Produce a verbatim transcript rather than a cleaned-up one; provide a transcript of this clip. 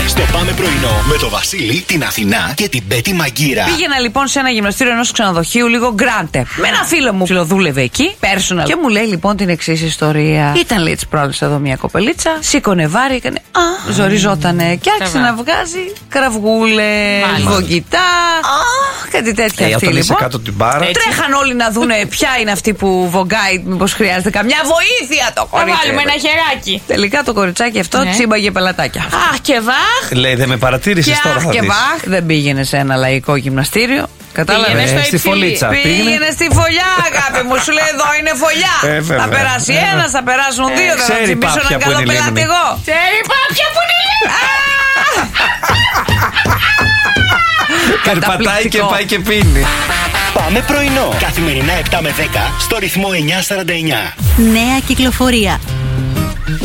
Στο Πάμε πρωινό με το Βασίλη, την Αθηνά και την Πέτη Μαγκύρα. Πήγαινα λοιπόν σε ένα γυμναστήριο ενός ξενοδοχείου, λίγο γκράντε. Με ένα φίλο μου φιλοδούλευε εκεί, personal. Και μου λέει λοιπόν την εξής ιστορία. Ήταν λέει τις προάλλες εδώ μια κοπελίτσα, σήκωνε βάρη, έκανε α, ζοριζότανε και άρχισε να βγάζει κραυγούλες, γογγιτά, κάτι τέτοια. Ε, αυτή όταν λοιπόν. είσαι κάτω την μπάρα. Τρέχαν όλοι να δούνε ποια είναι αυτή που βογκάει, μήπως χρειάζεται καμιά βοήθεια το κορίτσι. Θα βάλουμε ένα χεράκι. Τελικά το κοριτσάκι αυτό Ναι. τσίμπαγε πελατάκια. Αχ και βάχ. Λέει, δεν με παρατήρησες Και τώρα. αχ θα και δεις. βαχ, δεν πήγαινε σε ένα λαϊκό γυμναστήριο. Κατάλαβε. Πήγαινε στο Ε, στη υψηλή. φωλίτσα. Πήγαινε στη φωλιά, αγάπη μου. Σου λέει εδώ είναι φωλιά. Ε, βέβαια. Θα περάσει ένα, θα περάσουν δύο. Θα ξέρει τσιμπήσω πάπια έναν που καλό είναι η πελάτη λίμνη. εγώ. Ξέρει πάπια που είναι η λίμνη. Περπατάει και Καταπληκτικό. πάει και πίνει. Πάμε πρωινό. Καθημερινά επτά με δέκα στο ρυθμό εννιακόσια σαράντα εννιά. Νέα κυκλοφορία.